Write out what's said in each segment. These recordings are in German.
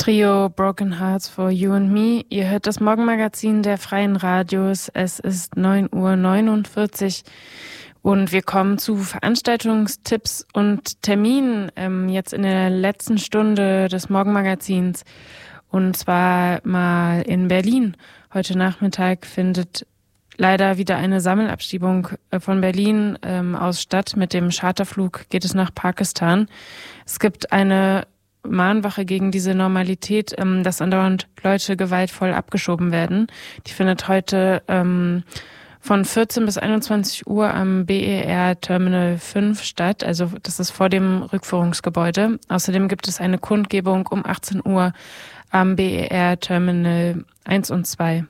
Trio Broken Hearts for You and Me. Ihr hört das Morgenmagazin der Freien Radios. Es ist 9:49 Uhr und wir kommen zu Veranstaltungstipps und Terminen jetzt in der letzten Stunde des Morgenmagazins. Und zwar mal in Berlin. Heute Nachmittag findet leider wieder eine Sammelabschiebung von Berlin aus statt. Mit dem Charterflug geht es nach Pakistan. Es gibt eine Mahnwache gegen diese Normalität, dass andauernd Leute gewaltvoll abgeschoben werden. Die findet heute von 14 bis 21 Uhr am BER Terminal 5 statt. Also das ist vor dem Rückführungsgebäude. Außerdem gibt es eine Kundgebung um 18 Uhr am BER Terminal 1 und 2.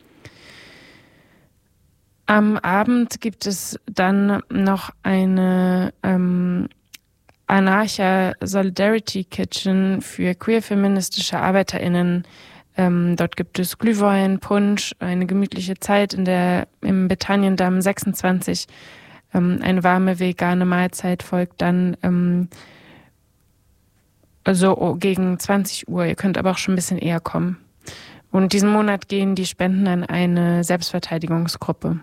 Am Abend gibt es dann noch eine Anarcha Solidarity Kitchen für queer-feministische ArbeiterInnen. Dort gibt es Glühwein, Punsch, eine gemütliche Zeit im Betaniendamm 26. Eine warme vegane Mahlzeit folgt dann gegen 20 Uhr. Ihr könnt aber auch schon ein bisschen eher kommen. Und diesen Monat gehen die Spenden an eine Selbstverteidigungsgruppe.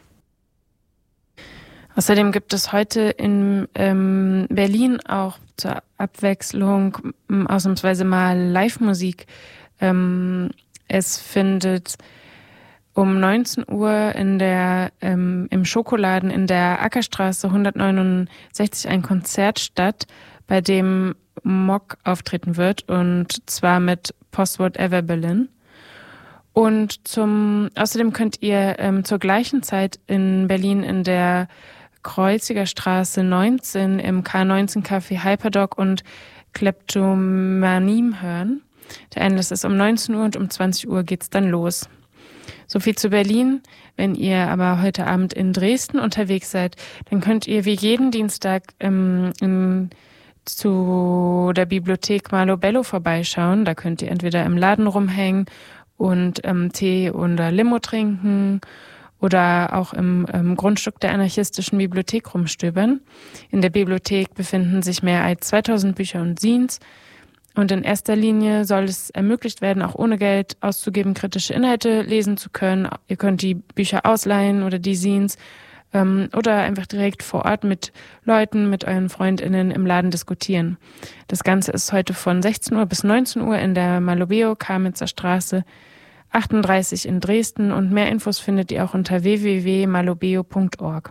Außerdem gibt es heute in Berlin auch zur Abwechslung ausnahmsweise mal Live-Musik. Es findet um 19 Uhr im Schokoladen in der Ackerstraße 169 ein Konzert statt, bei dem Mock auftreten wird, und zwar mit Post-Whatever Berlin. Und außerdem könnt ihr zur gleichen Zeit in Berlin in der Kreuziger Straße 19 im K19 Café Hyperdog und Kleptomanim hören. Der Einlass ist um 19 Uhr und um 20 Uhr geht's dann los. So viel zu Berlin. Wenn ihr aber heute Abend in Dresden unterwegs seid, dann könnt ihr wie jeden Dienstag zu der Bibliothek Malo Bello vorbeischauen. Da könnt ihr entweder im Laden rumhängen und Tee oder Limo trinken oder auch im Grundstück der anarchistischen Bibliothek rumstöbern. In der Bibliothek befinden sich mehr als 2000 Bücher und Zines. Und in erster Linie soll es ermöglicht werden, auch ohne Geld auszugeben, kritische Inhalte lesen zu können. Ihr könnt die Bücher ausleihen oder die Zines oder einfach direkt vor Ort mit Leuten, mit euren FreundInnen im Laden diskutieren. Das Ganze ist heute von 16 Uhr bis 19 Uhr in der Malobeo Kamitzer Straße 38 in Dresden, und mehr Infos findet ihr auch unter www.malobeo.org.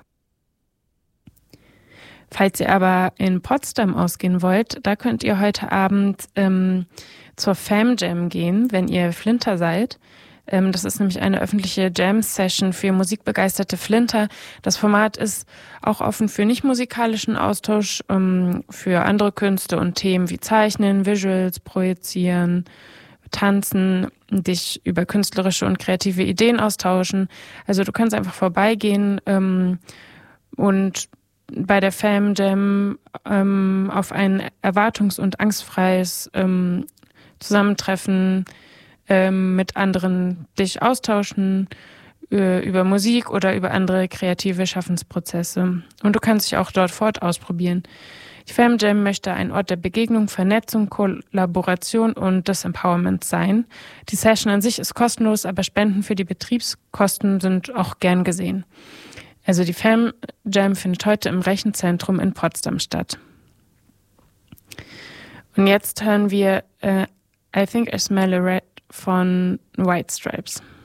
Falls ihr aber in Potsdam ausgehen wollt, da könnt ihr heute Abend zur Fam Jam gehen, wenn ihr Flinter seid. Das ist nämlich eine öffentliche Jam-Session für musikbegeisterte Flinter. Das Format ist auch offen für nicht-musikalischen Austausch, für andere Künste und Themen wie Zeichnen, Visuals, Projizieren, Tanzen, dich über künstlerische und kreative Ideen austauschen. Also du kannst einfach vorbeigehen und bei der Fam Jam auf ein erwartungs- und angstfreies Zusammentreffen mit anderen dich austauschen über Musik oder über andere kreative Schaffensprozesse. Und du kannst dich auch dort fort ausprobieren. Die Fam Jam möchte ein Ort der Begegnung, Vernetzung, Kollaboration und des Empowerments sein. Die Session an sich ist kostenlos, aber Spenden für die Betriebskosten sind auch gern gesehen. Also die Fam Jam findet heute im Rechenzentrum in Potsdam statt. Und jetzt hören wir I Think I Smell a Rat von White Stripes.